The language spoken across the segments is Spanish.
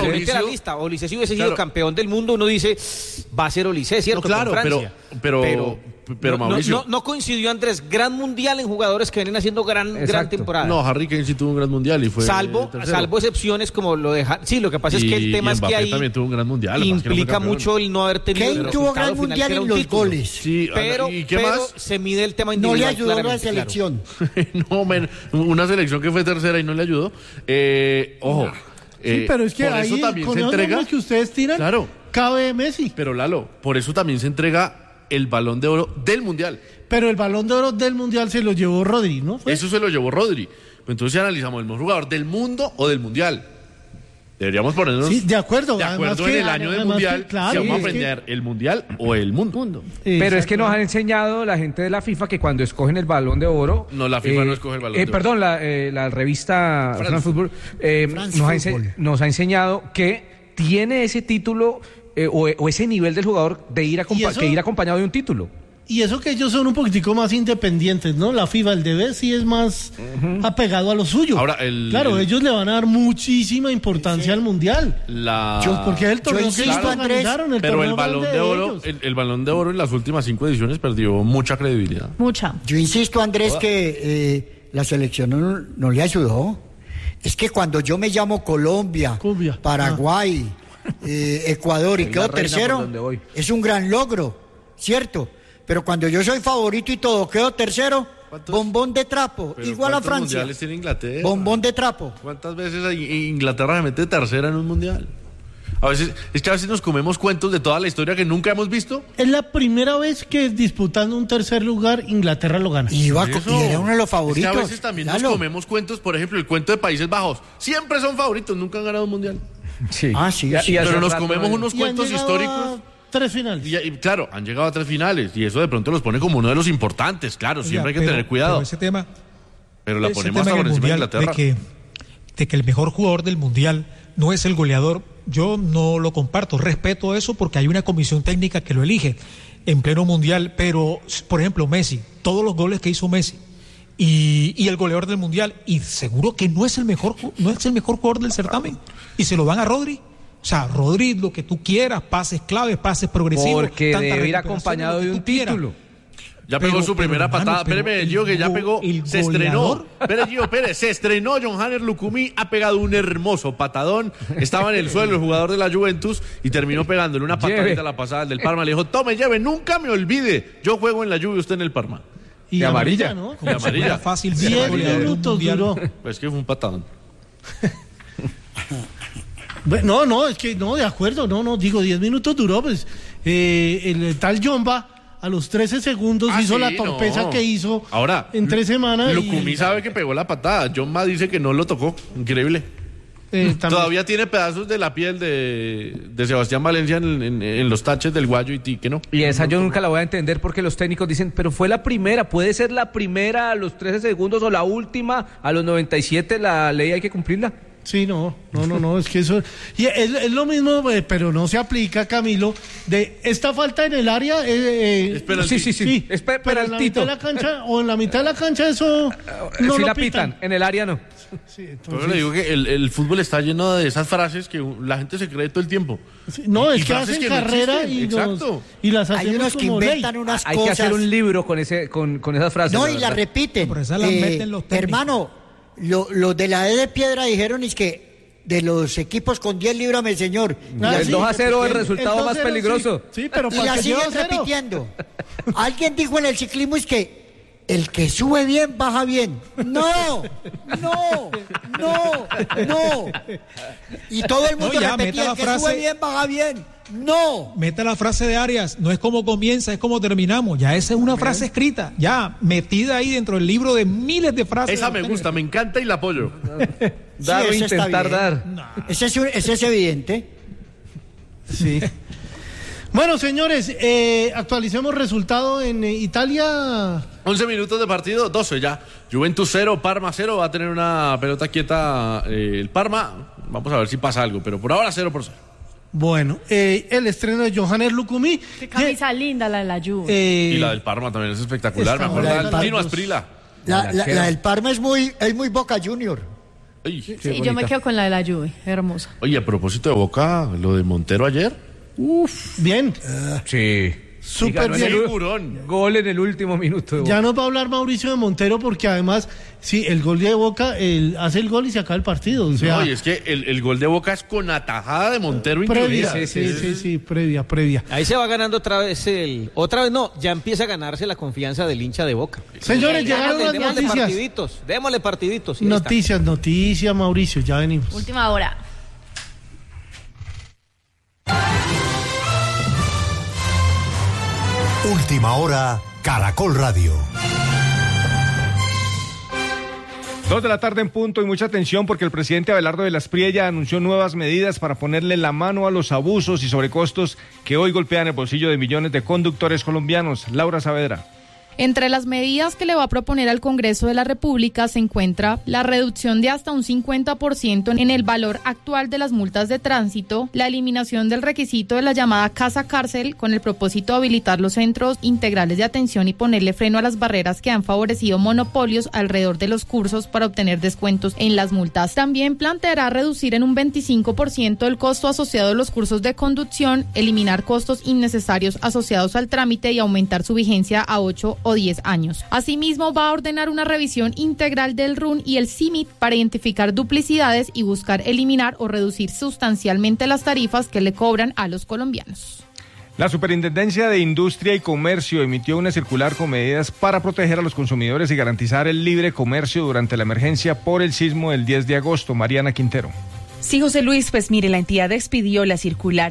mete a la lista, Olise si hubiese sido campeón del mundo, uno dice, va a ser Olise, ¿cierto? No, claro, con Francia. pero Mauricio... No coincidió, Andrés, gran mundial en jugadores que vienen haciendo gran temporada. No, Harry Kane sí tuvo un gran mundial y fue salvo excepciones como lo de... Sí, lo que pasa es que el tema es que ahí también tuvo un gran mundial, implica mucho el no haber tenido... Kane tuvo gran mundial en los goles. Sí, pero se mide el tema individual. No le ayudó a la selección. No, una selección que fue tercera y no le ayudó. Ojo. Sí, pero es que por ahí, eso también con se los entrega, nombres que ustedes tiran, claro, cabe Messi. Pero Lalo, por eso también se entrega el Balón de Oro del Mundial. Pero el Balón de Oro del Mundial se lo llevó Rodri, ¿no? Eso se lo llevó Rodri. Entonces si analizamos el mejor jugador del mundo o del Mundial. Deberíamos ponernos de acuerdo en el año del Mundial, claro, si vamos a aprender el Mundial o el mundo. Pero es que nos han enseñado la gente de la FIFA que cuando escogen el Balón de Oro... No, la FIFA no escoge el Balón de Oro. Perdón, la revista France Football nos ha enseñado que tiene ese título o ese nivel del jugador de ir acompañado de un título. Y eso que ellos son un poquitico más independientes, ¿no? La FIFA, el DB sí es más apegado a lo suyo. Ahora, ellos le van a dar muchísima importancia al Mundial. Porque es el torneo que ellos organizaron, pero el Balón de Oro, el Balón de Oro en las últimas 5 ediciones perdió mucha credibilidad. Mucha. Yo insisto, Andrés, que la selección no le ayudó. Es que cuando yo me llamo Colombia. Paraguay, Ecuador y quedo tercero, es un gran logro, ¿cierto? Pero cuando yo soy favorito y todo, quedo tercero, bombón de trapo, igual a Francia. Mundiales tiene Inglaterra? Bombón de trapo. ¿Cuántas veces Inglaterra se mete tercera en un mundial? A veces nos comemos cuentos de toda la historia que nunca hemos visto. Es la primera vez que disputando un tercer lugar, Inglaterra lo gana. Y era uno de los favoritos. Es que a veces también nos comemos cuentos, por ejemplo, el cuento de Países Bajos. Siempre son favoritos, nunca han ganado un mundial. Sí. Sí. Pero nos comemos unos cuentos históricos. 3 finales. Y claro, han llegado a 3 finales y eso de pronto los pone como uno de los importantes, claro, siempre hay que tener cuidado. Pero la ponemos hasta por encima de Inglaterra. De que el mejor jugador del mundial no es el goleador, yo no lo comparto, respeto eso porque hay una comisión técnica que lo elige en pleno mundial, pero por ejemplo Messi, todos los goles que hizo Messi y el goleador del mundial, y seguro que no es el mejor jugador del certamen, y se lo dan a Rodri. O sea, Rodri, lo que tú quieras, pases claves, pases progresivos. Porque debe ir acompañado de un título. Ya pegó su primera patada. Espéreme, Gio, que ya pegó. Se estrenó. Espere, Gio, se estrenó John-Hannes Lukumi. Ha pegado un hermoso patadón. Estaba en el suelo el jugador de la Juventus y terminó pegándole una patadita a la pasada del Parma. Le dijo, tome, lleve, nunca me olvide. Yo juego en la Juve, usted en el Parma. Y amarilla, ¿no? Y amarilla. Fácil. 10 minutos duró. Pues que fue un patadón. No, es que no, de acuerdo, digo, 10 minutos duró, pues el tal Jomba a los 13 segundos hizo la torpeza que hizo ahora, en 3 semanas. Lukumi sabe que pegó la patada, Jomba dice que no lo tocó, increíble. Todavía tiene pedazos de la piel de Sebastián Valencia en los taches del guayo y que no. Y esa yo nunca la voy a entender porque los técnicos dicen, pero fue la primera, puede ser la primera a los 13 segundos o la última a los 97, la ley hay que cumplirla. Sí, no, es que eso... Y es lo mismo, pero no se aplica, Camilo, de esta falta en el área... Sí. Pero en la mitad de la cancha, en la mitad de la cancha eso no lo la pitan, en el área no. Sí, entonces... le digo que el fútbol está lleno de esas frases que la gente se cree todo el tiempo. Sí, es que hacen carrera no y las hacen. Hay unos que inventan unas cosas. Hay que hacer un libro con esas frases. No, y las repiten. Por eso las meten los técnicos. Hermano... Los de la E de Piedra dijeron es que de los equipos con 10 líbrame, señor. El 2-0 el resultado más peligroso. Sí, pero y la siguen repitiendo. Alguien dijo en el ciclismo es que el que sube bien baja bien. No. Y todo el mundo repetía el que sube bien baja bien. No. Meta la frase de Arias, no es como comienza, es como terminamos. Ya esa es una frase escrita, ya metida ahí dentro del libro de miles de frases. Esa me gusta, me encanta y la apoyo. Dar o intentar dar. No. Ese es evidente. Sí. Bueno, señores, actualicemos resultado en Italia. 11 minutos de partido, 12 ya. Juventus 0, Parma 0. Va a tener una pelota quieta el Parma. Vamos a ver si pasa algo, pero por ahora 0-0. Bueno, el estreno de John-Hannes Lukumi. Qué camisa linda la de la Juve. Y la del Parma también es espectacular. Me acuerdo del Tino Asprilla. La del Parma es muy Boca Junior. Sí, yo me quedo con la de la Juve, hermosa. Oye, a propósito de Boca, lo de Montero ayer. Bien. Sí. Súper bien. Gol en el último minuto. Ya nos va a hablar Mauricio de Montero porque además, sí, el gol de Boca, él hace el gol y se acaba el partido. O sea, no, y es que el gol de Boca es con atajada de Montero previa, incluida. Sí, previa. Ahí se va ganando otra vez ya empieza a ganarse la confianza del hincha de Boca. Señores, llegaron las noticias. Démosle partiditos. Noticias, Mauricio, ya venimos. Última hora. Última hora, Caracol Radio. 2 de la tarde en punto y mucha atención porque el presidente Abelardo de la Espriella anunció nuevas medidas para ponerle la mano a los abusos y sobrecostos que hoy golpean el bolsillo de millones de conductores colombianos. Laura Saavedra. Entre las medidas que le va a proponer al Congreso de la República se encuentra la reducción de hasta un 50% en el valor actual de las multas de tránsito, la eliminación del requisito de la llamada casa cárcel con el propósito de habilitar los centros integrales de atención y ponerle freno a las barreras que han favorecido monopolios alrededor de los cursos para obtener descuentos en las multas. También planteará reducir en un 25% el costo asociado a los cursos de conducción, eliminar costos innecesarios asociados al trámite y aumentar su vigencia a 8 o 10 años. Asimismo, va a ordenar una revisión integral del RUN y el CIMIT para identificar duplicidades y buscar eliminar o reducir sustancialmente las tarifas que le cobran a los colombianos. La Superintendencia de Industria y Comercio emitió una circular con medidas para proteger a los consumidores y garantizar el libre comercio durante la emergencia por el sismo del 10 de agosto. Mariana Quintero. Sí, José Luis, pues mire, la entidad expidió la circular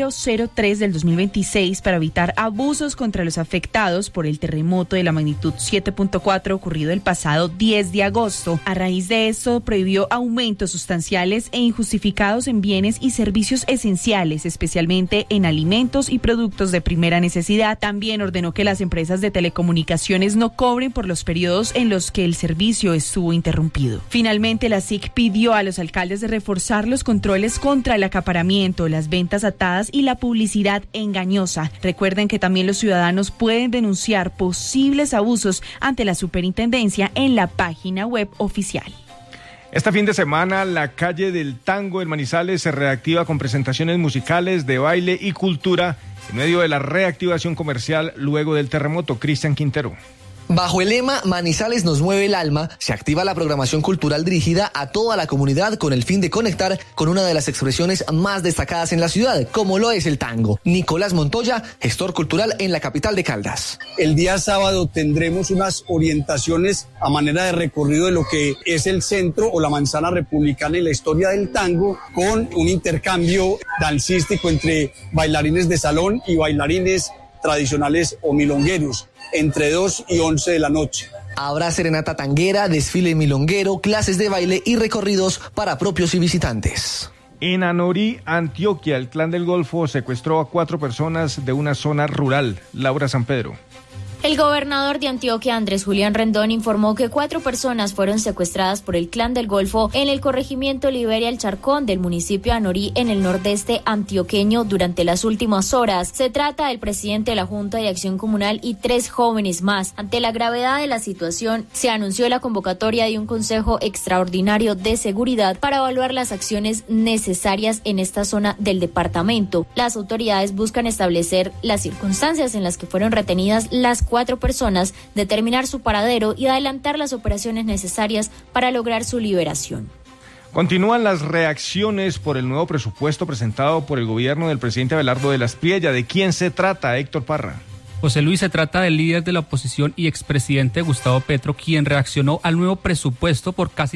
003 del 2026 para evitar abusos contra los afectados por el terremoto de la magnitud 7.4 ocurrido el pasado 10 de agosto. A raíz de esto, prohibió aumentos sustanciales e injustificados en bienes y servicios esenciales, especialmente en alimentos y productos de primera necesidad. También ordenó que las empresas de telecomunicaciones no cobren por los periodos en los que el servicio estuvo interrumpido. Finalmente, la SIC pidió a los alcaldes de reforzar los controles contra el acaparamiento, las ventas atadas y la publicidad engañosa. Recuerden que también los ciudadanos pueden denunciar posibles abusos ante la superintendencia en la página web oficial. Este fin de semana, la calle del Tango en Manizales se reactiva con presentaciones musicales, de baile y cultura en medio de la reactivación comercial luego del terremoto. Cristian Quintero. Bajo el lema Manizales nos mueve el alma, se activa la programación cultural dirigida a toda la comunidad con el fin de conectar con una de las expresiones más destacadas en la ciudad, como lo es el tango. Nicolás Montoya, gestor cultural en la capital de Caldas. El día sábado tendremos unas orientaciones a manera de recorrido de lo que es el centro o la manzana republicana y la historia del tango, con un intercambio dancístico entre bailarines de salón y bailarines tradicionales o milongueros, entre 2 y 11 de la noche. Habrá serenata tanguera, desfile milonguero, clases de baile y recorridos para propios y visitantes. En Anorí, Antioquia, el Clan del Golfo secuestró a 4 personas de una zona rural. Laura San Pedro. El gobernador de Antioquia, Andrés Julián Rendón, informó que 4 personas fueron secuestradas por el Clan del Golfo en el corregimiento Liberia El Charcón del municipio de Anorí, en el nordeste antioqueño, durante las últimas horas. Se trata del presidente de la Junta de Acción Comunal y 3 jóvenes más. Ante la gravedad de la situación, se anunció la convocatoria de un Consejo Extraordinario de Seguridad para evaluar las acciones necesarias en esta zona del departamento. Las autoridades buscan establecer las circunstancias en las que fueron retenidas las 4 personas, determinar su paradero y adelantar las operaciones necesarias para lograr su liberación. Continúan las reacciones por el nuevo presupuesto presentado por el gobierno del presidente Abelardo de la Espriella. ¿De quién se trata, Héctor Parra? José Luis, se trata del líder de la oposición y expresidente Gustavo Petro, quien reaccionó al nuevo presupuesto por casi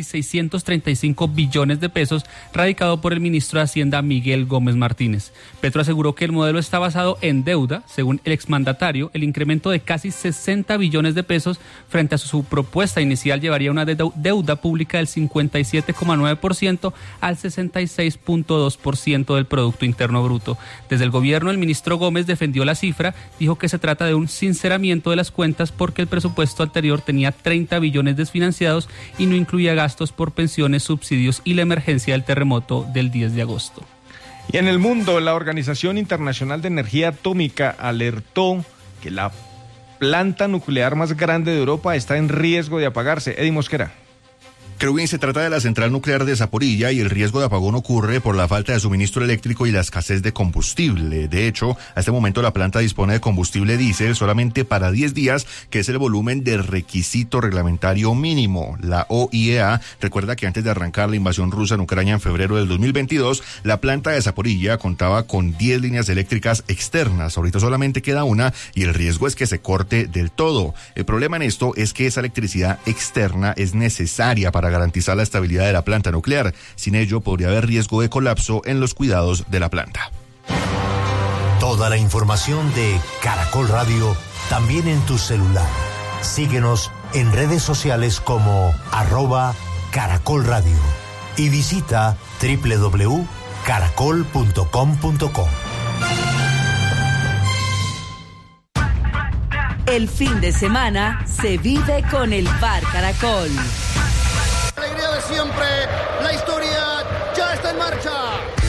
635 billones de pesos radicado por el ministro de Hacienda Miguel Gómez Martínez. Petro aseguró que el modelo está basado en deuda. Según el exmandatario, el incremento de casi 60 billones de pesos frente a su propuesta inicial llevaría una deuda pública del 57,9% al 66,2% del Producto Interno Bruto. Desde el gobierno, el ministro Gómez defendió la cifra, dijo que se trata de un sinceramiento de las cuentas porque el presupuesto anterior tenía 30 billones desfinanciados y no incluía gastos por pensiones, subsidios y la emergencia del terremoto del 10 de agosto. Y en el mundo, la Organización Internacional de Energía Atómica alertó que la planta nuclear más grande de Europa está en riesgo de apagarse. Eddie Mosquera. Creo bien, se trata de la central nuclear de Zaporilla y el riesgo de apagón ocurre por la falta de suministro eléctrico y la escasez de combustible. De hecho, a este momento la planta dispone de combustible diésel solamente para 10 días, que es el volumen de requisito reglamentario mínimo. La OIEA recuerda que antes de arrancar la invasión rusa en Ucrania en febrero del 2022, la planta de Zaporilla contaba con 10 líneas eléctricas externas. Ahorita solamente queda una y el riesgo es que se corte del todo. El problema en esto es que esa electricidad externa es necesaria para garantizar la estabilidad de la planta nuclear. Sin ello, podría haber riesgo de colapso en los cuidados de la planta. Toda la información de Caracol Radio también en tu celular. Síguenos en redes sociales como @Caracol Radio y visita www.caracol.com.co. El fin de semana se vive con el Bar Caracol. Alegría de siempre, la historia ya está en marcha.